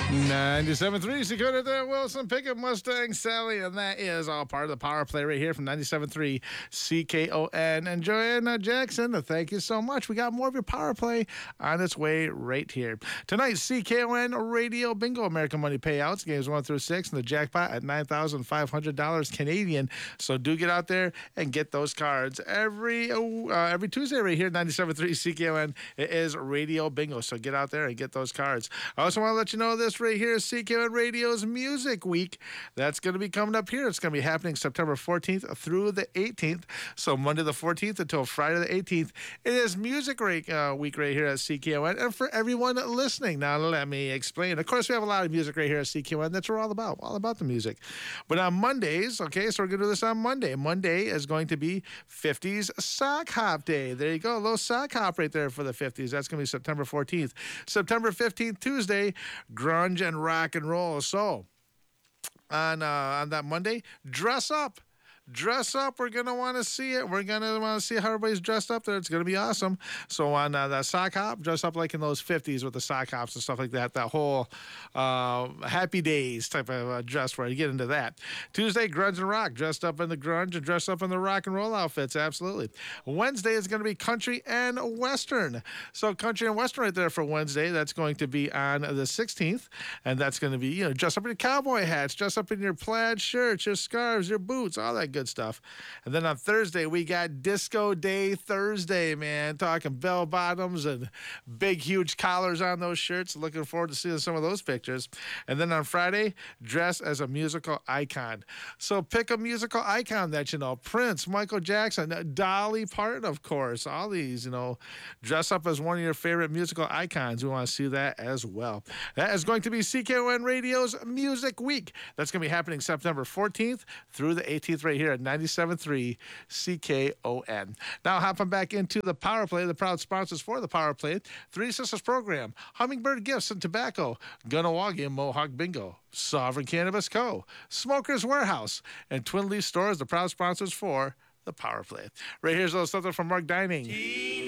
97.3 Dakota there, Wilson, Pickett, Mustang, Sally, and that is all part of the power play right here from 97.3 CKON. And Joanna Jackson, thank you so much. We got more of your power play on its way right here. Tonight's CKON Radio Bingo American Money Payouts, games 1 through 6, and the jackpot at $9,500 Canadian. So do get out there and get those cards every Tuesday right here at 97.3 CKON. It is Radio Bingo, so get out there and get those cards. I also want to let you know this right here is CKON Radio's Music Week. That's going to be coming up here. It's going to be happening September 14th through the 18th. So Monday the 14th until Friday the 18th. It is Music Week right here at CKON. And for everyone listening, now let me explain. Of course, we have a lot of music right here at CKON. That's what we're all about the music. But on Mondays, okay, so we're going to do this on Monday. Monday is going to be 50s Sock Hop Day. There you go. A little sock hop right there for the 50s. That's going to be September 14th. September 15th, Tuesday, grunge and rock and roll. So on that Monday, dress up. Dress up. We're going to want to see it. We're going to want to see how everybody's dressed up there. It's going to be awesome. So on that sock hop, dress up like in those 50s with the sock hops and stuff like that. That whole Happy Days type of dress where you get into that. Tuesday, grunge and rock. Dressed up in the grunge and dressed up in the rock and roll outfits. Absolutely. Wednesday is going to be country and western. So country and western right there for Wednesday. That's going to be on the 16th. And that's going to be, dress up in your cowboy hats, dress up in your plaid shirts, your scarves, your boots, all that good stuff. And then on Thursday, we got Disco Day Thursday, man. Talking bell bottoms and big, huge collars on those shirts. Looking forward to seeing some of those pictures. And then on Friday, dress as a musical icon. So pick a musical icon that you know. Prince, Michael Jackson, Dolly Parton, of course. All these, dress up as one of your favorite musical icons. We want to see that as well. That is going to be CKON Radio's Music Week. That's going to be happening September 14th through the 18th right here at 97.3 CKON. Now hopping back into the Power Play, the proud sponsors for the Power Play, Three Sisters Program, Hummingbird Gifts and Tobacco, Gunnawagi and Mohawk Bingo, Sovereign Cannabis Co., Smokers Warehouse, and Twin Leaf Stores, the proud sponsors for the Power Play. Right here's a little something from Mark Dining.